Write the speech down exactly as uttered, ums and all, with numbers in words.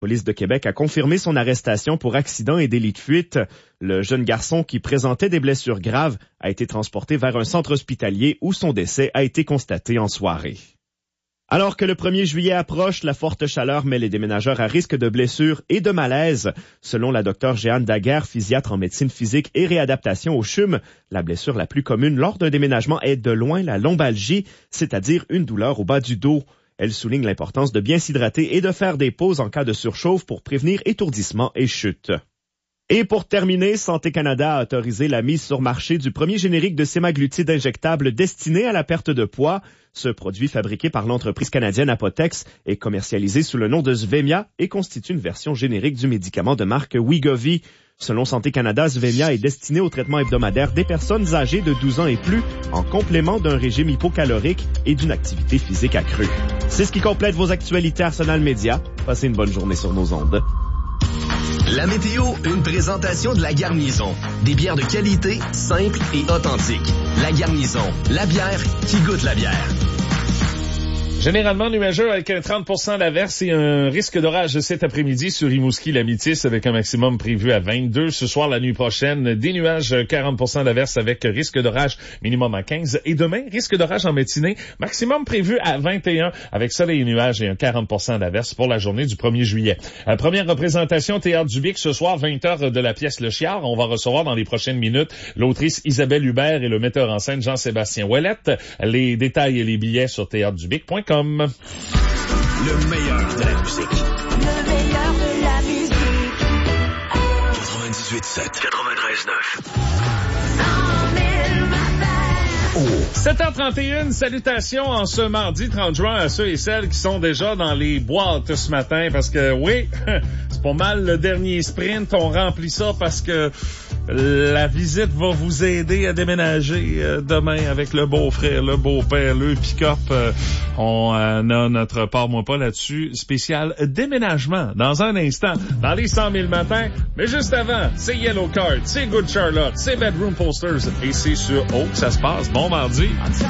La police de Québec a confirmé son arrestation pour accident et délit de fuite. Le jeune garçon qui présentait des blessures graves a été transporté vers un centre hospitalier où son décès a été constaté en soirée. Alors que le premier juillet approche, la forte chaleur met les déménageurs à risque de blessures et de malaise. Selon la docteure Jeanne Daguerre, physiatre en médecine physique et réadaptation au C H U M, la blessure la plus commune lors d'un déménagement est de loin la lombalgie, c'est-à-dire une douleur au bas du dos. Elle souligne l'importance de bien s'hydrater et de faire des pauses en cas de surchauffe pour prévenir étourdissement et chute. Et pour terminer, Santé Canada a autorisé la mise sur marché du premier générique de sémaglutide injectable destiné à la perte de poids. Ce produit fabriqué par l'entreprise canadienne Apotex est commercialisé sous le nom de Zvemia et constitue une version générique du médicament de marque Wegovy. Selon Santé Canada, Zvemia est destiné au traitement hebdomadaire des personnes âgées de douze ans et plus en complément d'un régime hypocalorique et d'une activité physique accrue. C'est ce qui complète vos actualités Arsenal Média. Passez une bonne journée sur nos ondes. La météo, une présentation de La Garnison. Des bières de qualité, simples et authentiques. La Garnison, la bière qui goûte la bière. Généralement nuageux avec un trente pour cent d'averse et un risque d'orage cet après-midi sur Rimouski-la-Métis avec un maximum prévu à vingt-deux. Ce soir, la nuit prochaine, des nuages, quarante pour cent d'averse avec risque d'orage minimum à quinze. Et demain, risque d'orage en matinée, maximum prévu à vingt et un avec soleil et nuages et un quarante pour cent d'averse pour la journée du premier juillet. La première représentation Théâtre du Bic ce soir, vingt heures de la pièce Le Chiard. On va recevoir dans les prochaines minutes l'autrice Isabelle Hubert et le metteur en scène Jean-Sébastien Ouellette. Les détails et les billets sur théâtre du bic point com. Le meilleur de la musique. Le meilleur de la musique. quatre-vingt-dix-huit sept. quatre-vingt-treize neuf. sept heures trente et un, salutations en ce mardi trente juin à ceux et celles qui sont déjà dans les boîtes ce matin parce que oui, c'est pas mal le dernier sprint, on remplit ça parce que la visite va vous aider à déménager euh, demain avec le beau-frère, le beau-père, le pick-up. Euh, on euh, a notre part, moi pas là-dessus, spécial déménagement dans un instant, dans les cent mille matins. Mais juste avant, c'est Yellow Card, c'est Good Charlotte, c'est Bedroom Posters et c'est sur Oh que ça se passe. Bon mardi.